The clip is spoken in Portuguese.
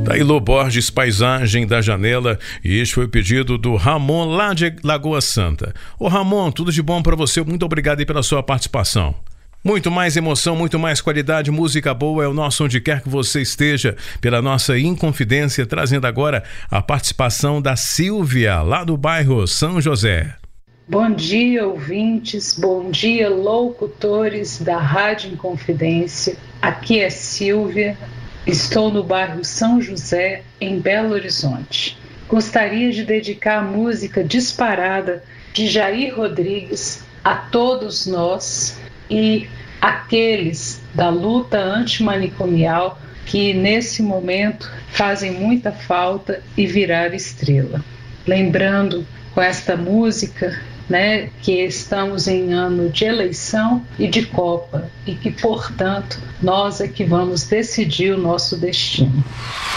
Taylor Borges, Paisagem da Janela, e este foi o pedido do Ramon lá de Lagoa Santa. Ô Ramon, tudo de bom para você, muito obrigado aí pela sua participação. Muito mais emoção, muito mais qualidade, música boa é o nosso onde quer que você esteja, pela nossa Inconfidência, trazendo agora a participação da Silvia, lá do bairro São José. Bom dia, ouvintes, bom dia, locutores da Rádio Inconfidência. Aqui é Silvia, estou no bairro São José, em Belo Horizonte. Gostaria de dedicar a música Disparada de Jair Rodrigues a todos nós e aqueles da luta antimanicomial que nesse momento fazem muita falta e viraram estrela. Lembrando com esta música, que estamos em ano de eleição e de Copa e que, portanto, nós é que vamos decidir o nosso destino.